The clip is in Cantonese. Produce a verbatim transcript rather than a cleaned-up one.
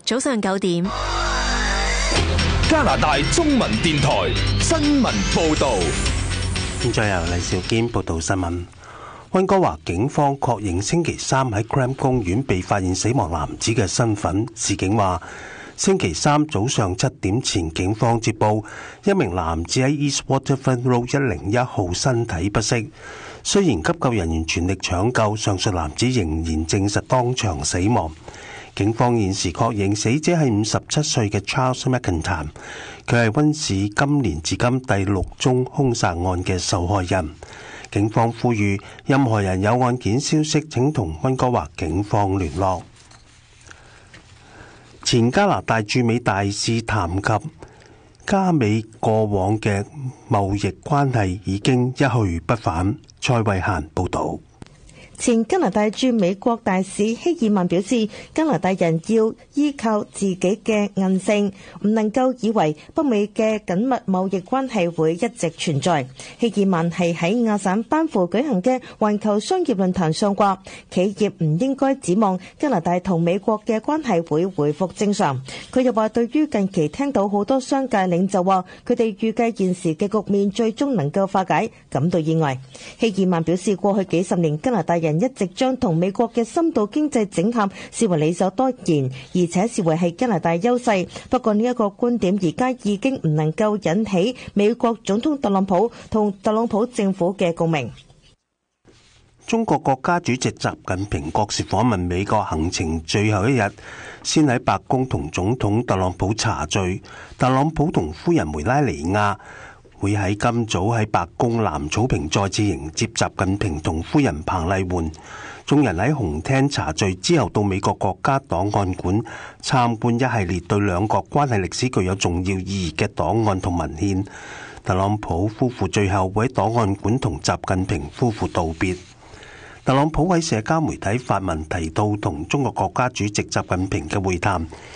早上九點， 加拿大中文電台新聞報道。 現在由黎兆堅報道新聞。溫哥華警方確認星期三喺 Cram 公園被發現死亡男子嘅身份。市警話，星期三早上七點前，警方接報一名男子喺 East Waterfront Road 一零一號身體不適。雖然急救人員全力搶救，上述男子仍然證實當場死亡。警方現時確認死者係五十七歲嘅 Charles McIntyre， 佢係溫市今年至今第六宗兇殺案嘅受害人。警方呼籲任何人有案件消息，請同溫哥華警方聯絡。前加拿大駐美大使談及加美過往嘅貿易關係已經一去不返。蔡慧嫻報導。 前加拿大駐美國大使希爾曼表示，加拿大人要依靠自己嘅韌性，唔能夠以為北美嘅緊密貿易關係會一直存在。希爾曼係喺亞省班夫舉行嘅環球商業論壇上話，企業唔應該指望加拿大同美國嘅關係會回復正常。佢又話，對於近期聽到好多商界領袖話佢哋預計現時嘅局面最終能夠化解，感到意外。希爾曼表示，過去幾十年加拿大人一直將同美國嘅深度經濟整合視為理所當然，而且視為係加拿大優勢。不過呢一個觀點而家已經唔能夠引起美國總統特朗普同特朗普政府嘅共鳴。 中國國家主席習近平國事訪問美國行程最後一日，先喺白宮同總統特朗普茶敘。特朗普同夫人梅拉尼亞會喺今早喺白宮南草坪再次迎接習近平同夫人彭麗媛。眾人喺紅廳茶敘之後，到美國國家檔案館參觀一系列對兩國關係歷史具有重要意義嘅檔案同文獻。特朗普夫婦最後會喺檔案館同習近平夫婦道別。特朗普喺社交媒體發文提到同中國國家主席習近平嘅會談，